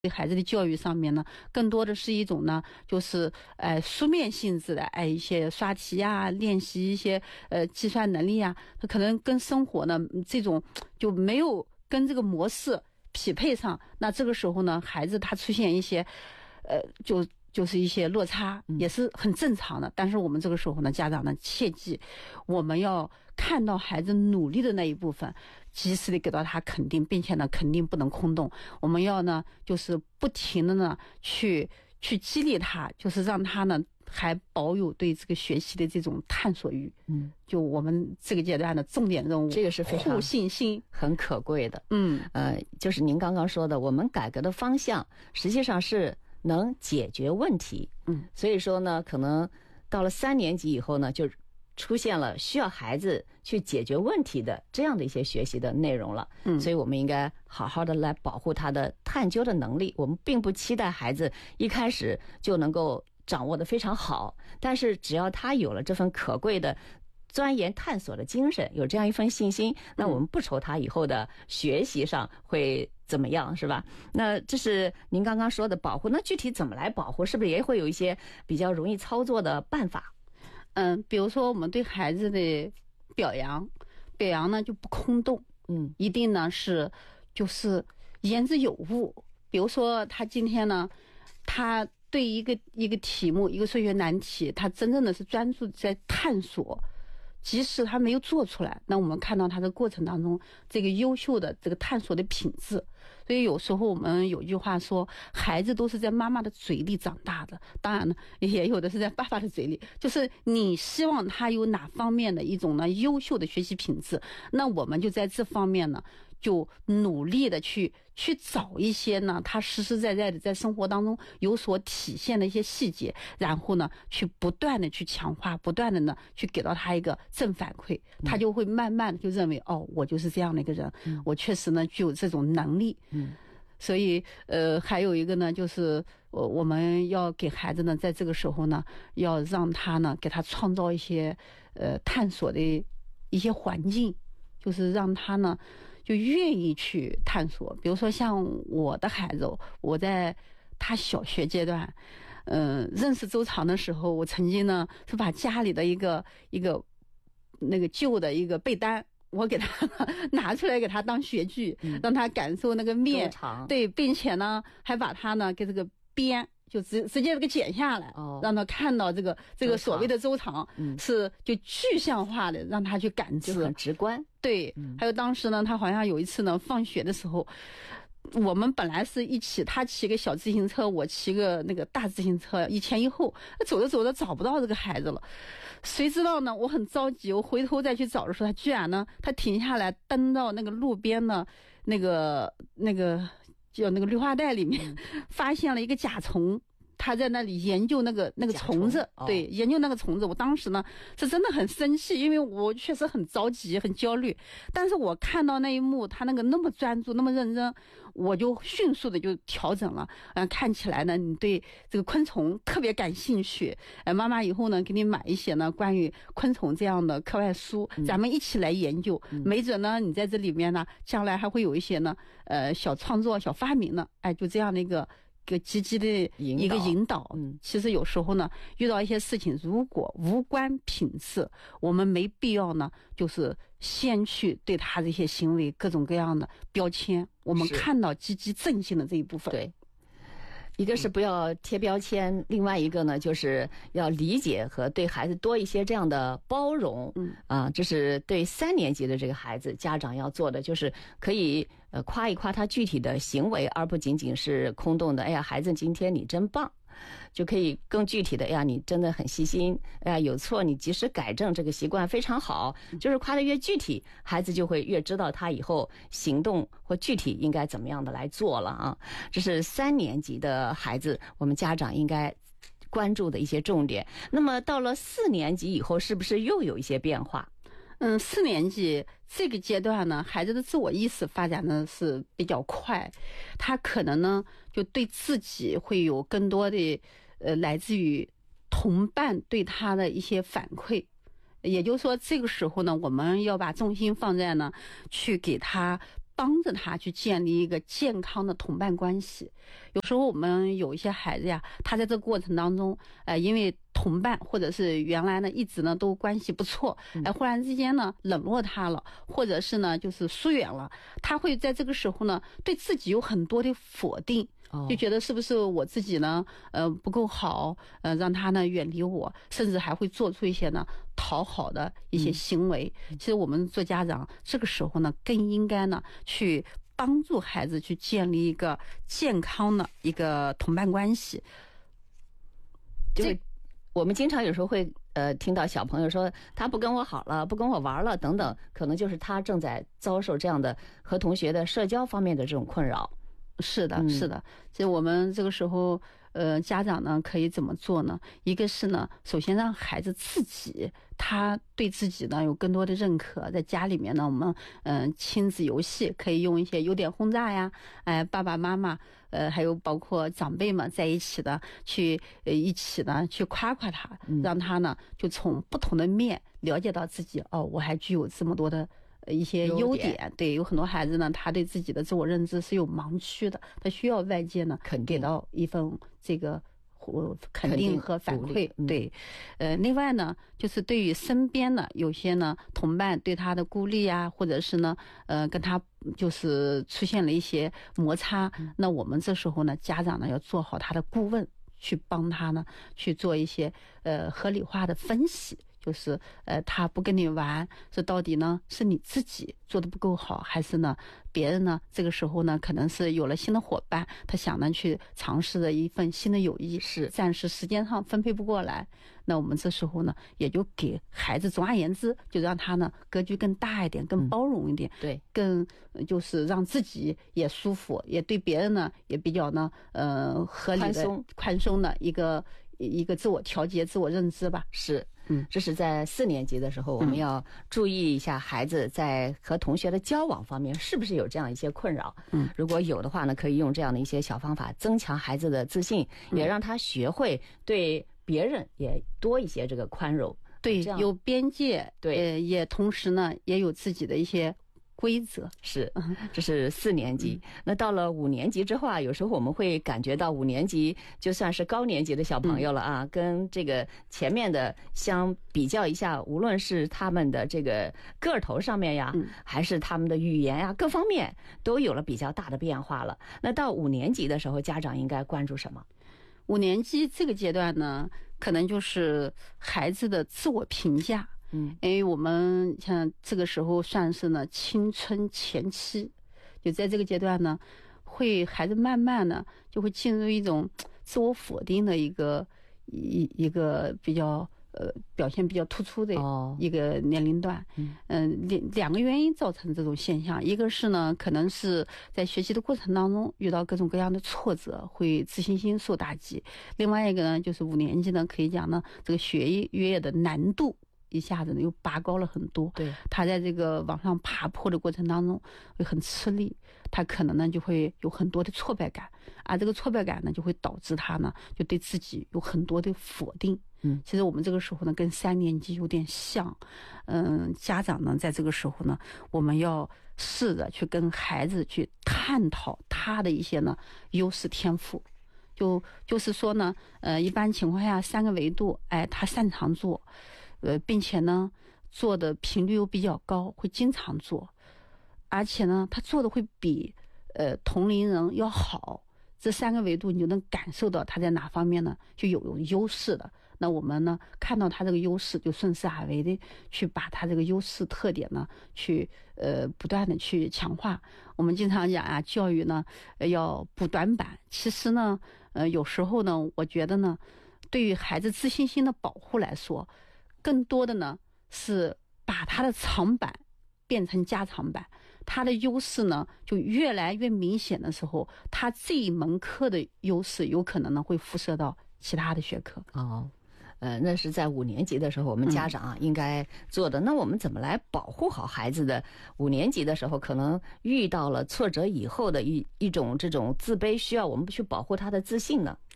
对孩子的教育上面呢，更多的是一种呢，就是书面性质的一些刷题啊，练习一些计算能力啊，它可能跟生活呢这种就没有跟这个模式匹配上。那这个时候呢，孩子他出现一些就是一些落差，也是很正常的。但是我们这个时候呢，家长呢切记，我们要看到孩子努力的那一部分，及时的给到他肯定，并且呢肯定不能空洞。我们要呢就是不停的呢去激励他，就是让他呢还保有对这个学习的这种探索欲。就我们这个阶段的重点任务， 这个是非常互信心很可贵的。就是您刚刚说的，我们改革的方向实际上是能解决问题。所以说呢，可能到了3年级以后呢，就出现了需要孩子去解决问题的这样的一些学习的内容了。所以我们应该好好的来保护他的探究的能力。我们并不期待孩子一开始就能够掌握得非常好，但是只要他有了这份可贵的钻研探索的精神，有这样一份信心，那我们不愁他以后的学习上会怎么样，是吧？那这是您刚刚说的保护，那具体怎么来保护，是不是也会有一些比较容易操作的办法？ 比如说我们对孩子的表扬呢就不空洞，一定呢是就是言之有物。比如说他今天呢，他对一个题目，一个数学难题，他真正的是专注在探索，即使他没有做出来，那我们看到他的过程当中这个优秀的这个探索的品质。所以有时候我们有句话说，孩子都是在妈妈的嘴里长大的，当然呢也有的是在爸爸的嘴里。就是你希望他有哪方面的一种呢优秀的学习品质，那我们就在这方面呢就努力的去找一些呢他实实在在的在生活当中有所体现的一些细节，然后呢去不断的去强化，不断的呢去给到他一个正反馈，他就会慢慢的就认为我就是这样的一个人，我确实呢具有这种能力。所以还有一个呢，就是我们要给孩子呢在这个时候呢，要让他呢给他创造一些探索的一些环境，就是让他呢就愿意去探索。比如说像我的孩子，我在他小学阶段认识周长的时候，我曾经呢是把家里的一个那个旧的一个被单，我给他拿出来给他当学具，让他感受那个面，对，并且呢还把他呢给这个边就直接这个剪下来，让他看到这个所谓的周长是就具象化的，让他去感知， 就很直观。 对，还有当时呢，他好像有一次呢放学的时候，我们本来是一起，他骑个小自行车，我骑个那个大自行车，一前一后，走着走着找不到这个孩子了。谁知道呢？我很着急，我回头再去找的时候，他居然呢，他停下来蹬到那个路边的那个叫那个绿化带里面，发现了一个甲虫。他在那里研究那个虫子，对，研究那个虫子。我当时呢是真的很生气，因为我确实很着急很焦虑，但是我看到那一幕，他那么专注那么认真，我就迅速的就调整了。看起来呢你对这个昆虫特别感兴趣，妈妈以后呢给你买一些呢关于昆虫这样的课外书，咱们一起来研究，没准呢你在这里面呢将来还会有一些呢小创作小发明呢，就这样的一个积极的一个引导。其实有时候呢遇到一些事情，如果无关品质，我们没必要呢就是先去对他这些行为各种各样的标签，我们看到积极正性的这一部分。 对，一个是不要贴标签，另外一个呢就是要理解和对孩子多一些这样的包容。这是对3年级的这个孩子家长要做的，就是可以夸一夸他具体的行为，而不仅仅是空洞的哎呀孩子今天你真棒，就可以更具体的哎呀你真的很细心，哎呀有错你及时改正，这个习惯非常好。就是夸得越具体，孩子就会越知道他以后行动或具体应该怎么样的来做了啊。这是3年级的孩子我们家长应该关注的一些重点。那么到了4年级以后，是不是又有一些变化 ？4年级这个阶段呢，孩子的自我意识发展呢是比较快，他可能呢就对自己会有更多的来自于同伴对他的一些反馈。也就是说这个时候呢，我们要把重心放在呢去给他帮着他去建立一个健康的同伴关系。有时候我们有一些孩子呀，他在这个过程当中，因为同伴或者是原来呢一直呢都关系不错，忽然之间呢冷落他了，或者是呢就是疏远了，他会在这个时候呢对自己有很多的否定。就觉得是不是我自己呢，不够好，让他呢远离我，甚至还会做出一些呢讨好的一些行为。其实我们做家长这个时候呢，更应该呢去帮助孩子去建立一个健康的一个同伴关系。 就是我们经常有时候会听到小朋友说他不跟我好了，不跟我玩了等等，可能就是他正在遭受这样的和同学的社交方面的这种困扰。 是的，是的。其实我们这个时候，家长呢可以怎么做呢？一个是呢，首先让孩子自己，他对自己呢有更多的认可。在家里面呢，我们亲子游戏可以用一些优点轰炸呀，爸爸妈妈还有包括长辈们在一起的去一起呢去夸夸他，让他呢就从不同的面了解到自己，我还具有这么多的一些优点。对，有很多孩子呢，他对自己的自我认知是有盲区的，他需要外界呢给到一份这个肯定和反馈。对，另外呢，就是对于身边的有些呢同伴对他的孤立啊，或者是呢跟他就是出现了一些摩擦，那我们这时候呢，家长呢要做好他的顾问，去帮他呢去做一些合理化的分析。就是他不跟你玩，这到底呢是你自己做的不够好，还是呢别人呢这个时候呢可能是有了新的伙伴，他想呢去尝试的一份新的友谊，是暂时时间上分配不过来，那我们这时候呢也就给孩子，总而言之就让他呢格局更大一点，更包容一点，对，更就是让自己也舒服，也对别人呢也比较呢合理的宽松的一个自我调节、自我认知吧。 是。这是在4年级的时候，我们要注意一下孩子在和同学的交往方面是不是有这样一些困扰。如果有的话呢，可以用这样的一些小方法增强孩子的自信，也让他学会对别人也多一些这个宽容。 对，有边界，对，也同时呢也有自己的一些规则。 是，这是4年级。那到了5年级之后啊，有时候我们会感觉到5年级就算是高年级的小朋友了啊，跟这个前面的相比较一下，无论是他们的这个个头上面呀，还是他们的语言呀，各方面都有了比较大的变化了。那到5年级的时候，家长应该关注什么 ？5年级这个阶段呢，可能就是孩子的自我评价。因为我们像这个时候算是呢青春前期，就在这个阶段呢，孩子慢慢呢就会进入一种自我否定的一个比较表现比较突出的一个年龄段。两个原因造成这种现象，一个是呢可能是在学习的过程当中遇到各种各样的挫折，会自信心受打击；另外一个呢就是5年级呢可以讲呢这个学业的难度一下子呢又拔高了很多，对，他在这个往上爬坡的过程当中会很吃力，他可能呢就会有很多的挫败感，而这个挫败感呢就会导致他呢就对自己有很多的否定。其实我们这个时候呢跟3年级有点像，家长呢在这个时候呢，我们要试着去跟孩子去探讨他的一些呢优势天赋。就是说呢，一般情况下3个维度，他擅长做。并且呢，做的频率又比较高，会经常做，而且呢，他做的会比同龄人要好。这3个维度，你就能感受到他在哪方面呢就有优势的。那我们呢，看到他这个优势，就顺势而为的去把他这个优势特点呢，去不断的去强化。我们经常讲啊，教育呢要补短板。其实呢，有时候呢，我觉得呢，对于孩子自信心的保护来说，更多的呢是把他的长板变成加长板，他的优势呢就越来越明显的时候，他这一门课的优势有可能呢会辐射到其他的学科。 那是在5年级的时候，我们家长应该做的。那我们怎么来保护好孩子的5年级的时候可能遇到了挫折以后的一种这种自卑，需要我们去保护他的自信呢？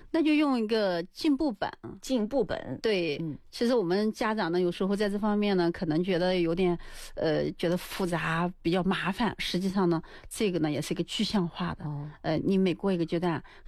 那就用一个进步本。 进步本， 对，其实我们家长呢，有时候在这方面呢，可能觉得有点，觉得复杂，比较麻烦。实际上呢，这个呢也是一个具象化的。你每过一个阶段，